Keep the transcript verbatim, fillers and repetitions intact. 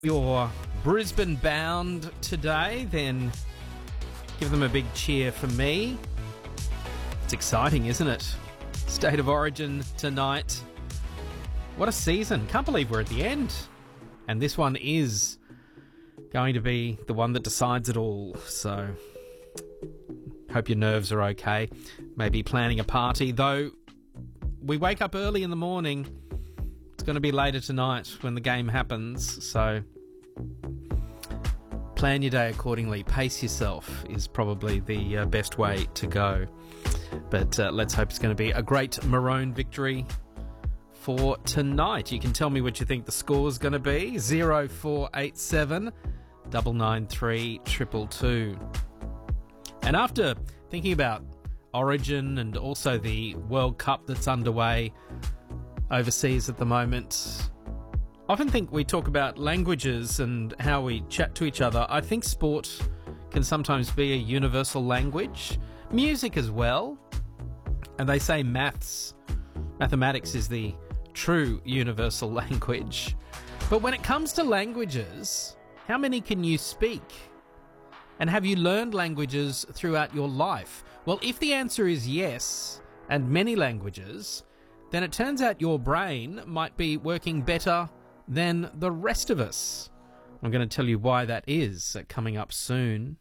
You're Brisbane bound today, then give them a big cheer for me. It's exciting, isn't it? State of Origin tonight. What a season. Can't believe we're at the end. And this one is going to be the one that decides it all. So, hope your nerves are okay. Maybe planning a party, though we wake up early in the morning. It's going to be later tonight when the game happens, so plan your day accordingly. Pace yourself is probably the uh, best way to go. But uh, let's hope it's going to be a great Maroon victory for tonight. You can tell me what you think the score is going to be. zero four eight seven, nine nine three, two two two. And after thinking about Origin and also the World Cup that's underway overseas at the moment, I often think we talk about languages and how we chat to each other. I think sport can sometimes be a universal language, music as well, and they say maths, mathematics is the true universal language. But when it comes to languages, how many can you speak? And have you learned languages throughout your life? Well, if the answer is yes, and many languages, then it turns out your brain might be working better than the rest of us. I'm going to tell you why that is coming up soon.